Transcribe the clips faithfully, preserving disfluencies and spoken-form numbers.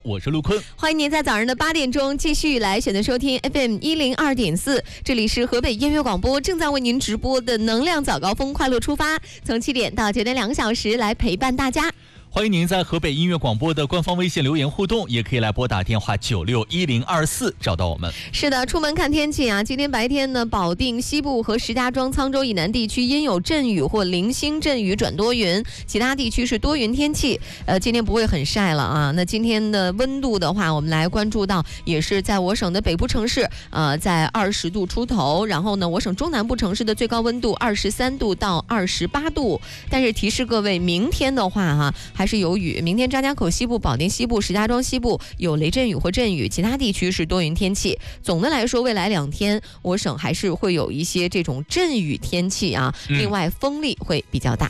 我是陆坤， 欢迎您在早上的八点钟继续来选择收听 F M 一零二点四，这里是河北音乐广播正在为您直播的能量早高峰快乐出发，从七点到九点两个小时来陪伴大家。 欢迎您在河北音乐广播的官方微信留言互动，也可以来拨打电话九六一零二四找到我们。 是的，出门看天气啊，今天白天呢，保定西部和石家庄、沧州以南地区阴有阵雨或零星阵雨转多云，其他地区是多云天气。呃，今天不会很晒了啊。那今天的温度的话，我们来关注到，也是在我省的北部城市，呃，在二十度出头。然后呢，我省中南部城市的最高温度二十三度到二十八度。但是提示各位，明天的话哈、啊。还是有雨，明天张家口西部、保定西部、石家庄西部有雷阵雨或阵雨，其他地区是多云天气。总的来说，未来两天我省还是会有一些这种阵雨天气啊，另外风力会比较大。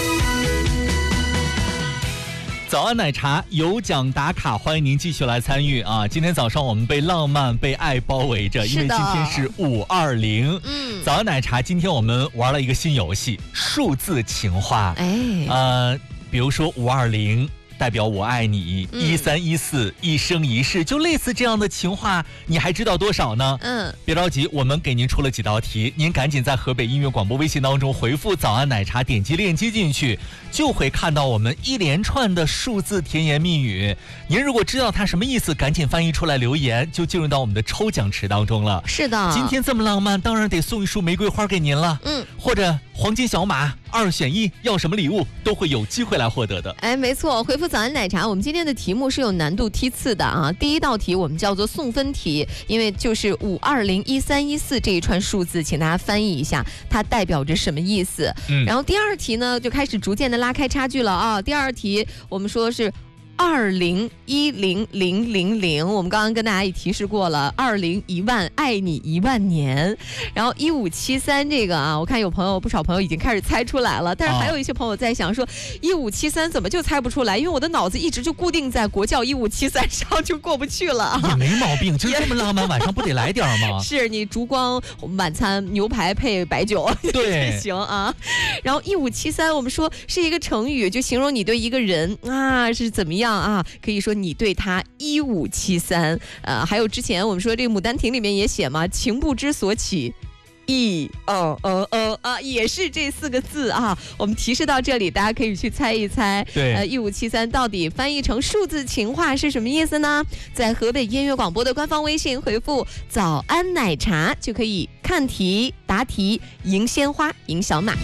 早安奶茶有奖打卡，欢迎您继续来参与啊！今天早上我们被浪漫、被爱包围着，因为今天是五二零。嗯，早安奶茶，今天我们玩了一个新游戏——数字情话。哎，呃。比如说五二零代表我爱你，一三一四一生一世，就类似这样的情话，你还知道多少呢？嗯，别着急，我们给您出了几道题，您赶紧在河北音乐广播微信当中回复早安奶茶，点击链接进去，就会看到我们一连串的数字甜言蜜语。您如果知道它什么意思，赶紧翻译出来留言，就进入到我们的抽奖池当中了。 是的， 今天这么浪漫，当然得送一束玫瑰花给您了。嗯，或者黄金小马二选一，要什么礼物都会有机会来获得的。 哎，没错，回复早安奶茶，我们今天的题目是有难度梯次的啊。第一道题我们叫做送分题，因为就是五二零一三一四这一串数字，请大家翻译一下它代表着什么意思。嗯，然后第二题呢就开始逐渐的拉开差距了啊。第二题我们说是二零一零零零零，我们刚刚跟大家也提示过了，二零一万爱你一万年。然后一五七三这个啊，我看有朋友不少朋友已经开始猜出来了，但是还有一些朋友在想说一五七三怎么就猜不出来，因为我的脑子一直就固定在国教一五七三上，就过不去了。 也没毛病，就这么浪漫，晚上不得来点吗？ 是你烛光晚餐牛排配白酒， 对， 行啊。然后一五七三我们说是一个成语，就形容你对一个人啊是怎么样啊，可以说你对他一五七三。呃，还有之前我们说这个《牡丹亭》里面也写嘛，情不知所起，一哦哦哦啊，也是这四个字啊。我们提示到这里，大家可以去猜一猜。 对， 呃，一五七三到底翻译成数字情话是什么意思呢？在河北音乐广播的官方微信回复“早安奶茶”就可以看题、答题、赢鲜花、赢小马。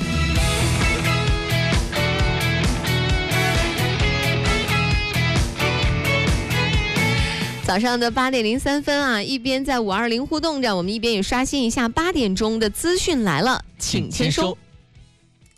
早上的八点零三分啊，一边在五二零互动着，我们一边也刷新一下八点钟的资讯来了，请签收。